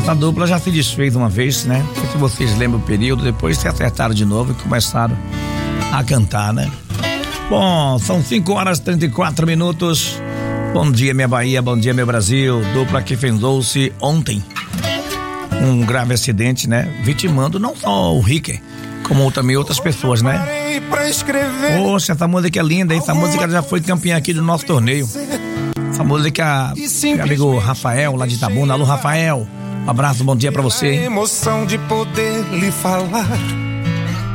Essa dupla já se desfez uma vez, né? Não sei se vocês lembram o período, depois se acertaram de novo e começaram a cantar, né? Bom, são 5h34. Bom dia, minha Bahia, bom dia, meu Brasil. Dupla que fendou-se ontem. Um grave acidente, né? Vitimando não só o Ricker, como também outras pessoas, né? Poxa, essa música é linda, hein? Essa música já foi campeã aqui do nosso torneio. Essa música, meu amigo Rafael, lá de Itabuna. Alô, Rafael. Um abraço, bom dia pra você. A emoção de poder lhe falar